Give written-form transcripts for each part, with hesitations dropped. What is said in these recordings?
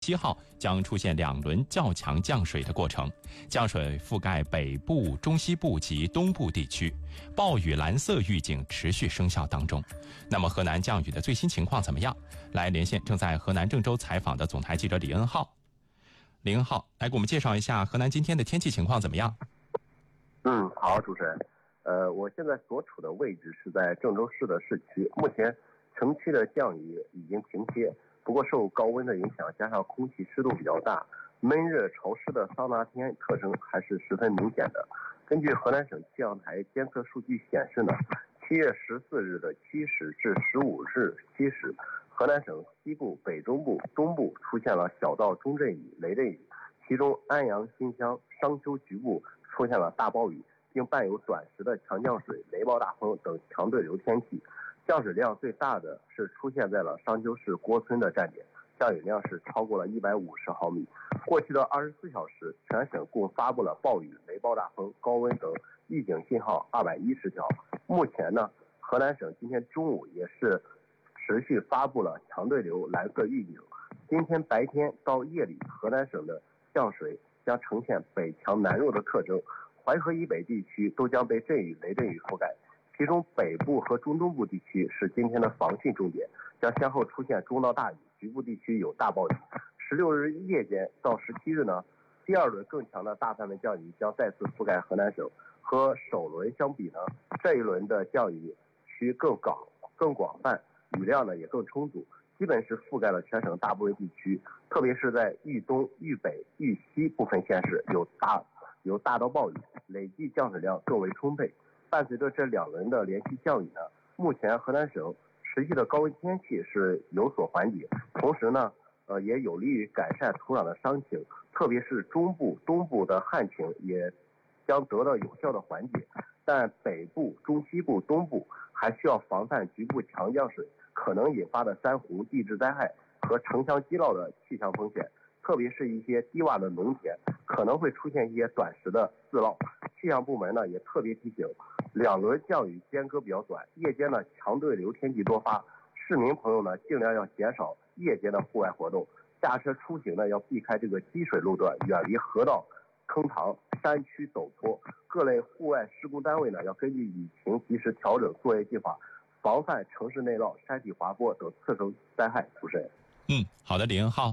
7号将出现2轮较强降水的过程，降水覆盖北部、中西部及东部地区，暴雨蓝色预警持续生效当中。那么河南降雨的最新情况怎么样？来连线正在河南郑州采访的总台记者李恩浩。李恩浩，来给我们介绍一下河南今天的天气情况怎么样？ 好，主持人。我现在所处的位置是在郑州市的市区，目前城区的降雨已经停歇，不过受高温的影响，加上空气湿度比较大，闷热潮湿的桑拿天特征还是十分明显的。根据河南省气象台监测数据显示呢，7月14日的7时至15日7时，河南省西部、北中部、东部出现了小到中阵雨、雷阵雨，其中安阳、新乡、商丘局部出现了大暴雨，并伴有短时的强降水、雷暴大风等强对流天气。降水量最大的是出现在了商丘市郭村的站点，降雨量是超过了150毫米。过去的24小时，全省共发布了暴雨、雷暴大风、高温等预警信号210条。目前呢，河南省今天中午也是持续发布了强对流蓝色预警。今天白天到夜里，河南省的降水将呈现北强南弱的特征，淮河以北地区都将被阵雨、雷阵雨覆盖，其中北部和中东部地区是今天的防汛重点，将先后出现中到大雨，局部地区有大暴雨。16日夜间到17日呢，第2轮更强的大范围降雨将再次覆盖河南省。和首轮相比呢，这一轮的降雨区更广泛，雨量呢也更充足，基本是覆盖了全省大部分地区，特别是在豫东、豫北、豫西部分县市有大到暴雨，累计降水量更为充沛。伴随着这2轮的连续降雨呢，目前河南省持续的高温天气是有所缓解，同时呢，也有利于改善土壤的伤情，特别是中部、东部的旱情也将得到有效的缓解。但北部、中西部、东部还需要防范局部强降水可能引发的山洪、地质灾害和城乡积涝的气象风险，特别是一些低洼的农田可能会出现一些短时的自涝。气象部门呢也特别提醒，2轮降雨间隔比较短，夜间呢强对流天气多发，市民朋友呢尽量要减少夜间的户外活动，驾车出行呢要避开这个积水路段，远离河道、坑塘、山区陡坡。各类户外施工单位呢要根据雨情及时调整作业计划，防范城市内涝、山体滑坡等次生灾害。主持人。 好的，李恩浩。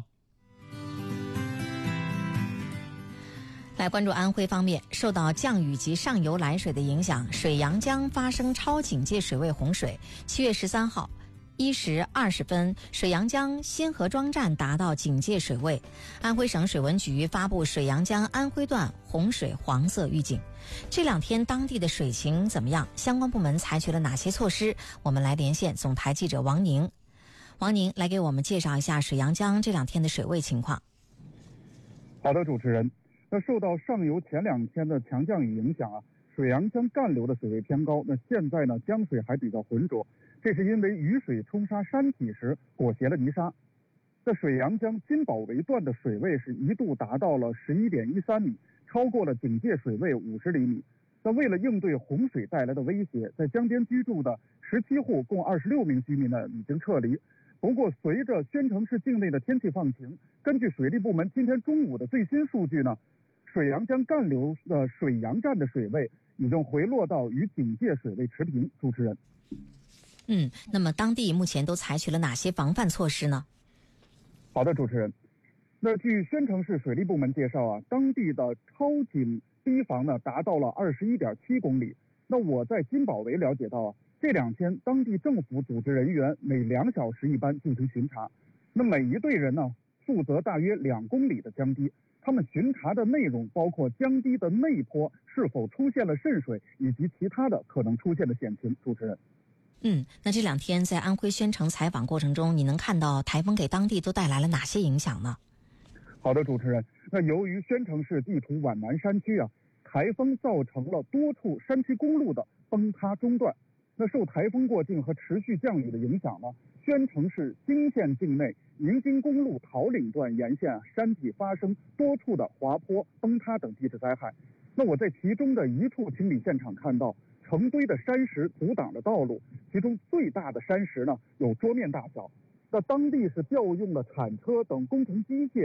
来关注安徽方面，受到降雨及上游来水的影响，水阳江发生超警戒水位洪水。7月13号1时20分，水阳江新河庄站达到警戒水位。安徽省水文局发布水阳江安徽段洪水黄色预警。这2天当地的水情怎么样？相关部门采取了哪些措施？我们来连线总台记者王宁。王宁来给我们介绍一下水阳江这2天的水位情况。 好的，主持人。那受到上游前2天的强降雨影响水阳江干流的水位偏高。那现在呢，江水还比较浑浊，这是因为雨水冲刷山体时裹挟了泥沙。在水阳江金宝围段的水位是一度达到了11.13米，超过了警戒水位50厘米。那为了应对洪水带来的威胁，在江边居住的17户共26名居民呢已经撤离。不过随着宣城市境内的天气放晴，根据水利部门今天中午的最新数据呢，水阳江干流的水阳站的水位已经回落到与警戒水位持平。主持人。 那么当地目前都采取了哪些防范措施呢？ 好的，主持人。那据宣城市水利部门介绍当地的超警堤防呢达到了21.7公里。那我在金宝围了解到这2天当地政府组织人员每2小时一班进行巡查。那每一队人呢负责大约2公里的江堤，他们巡查的内容包括江堤的内坡是否出现了渗水，以及其他的可能出现的险情。主持人。 那这2天在安徽宣城采访过程中，你能看到台风给当地都带来了哪些影响呢？ 好的，主持人。那由于宣城市地处皖南山区台风造成了多处山区公路的崩塌中断。那受台风过境和持续降雨的影响呢，宣城市泾县境内宁津公路桃岭段沿线山体发生多处的滑坡、崩塌等地质灾害。那我在其中的一处清理现场看到成堆的山石阻挡了道路，其中最大的山石呢有桌面大小。那当地是调用了铲车等工程机械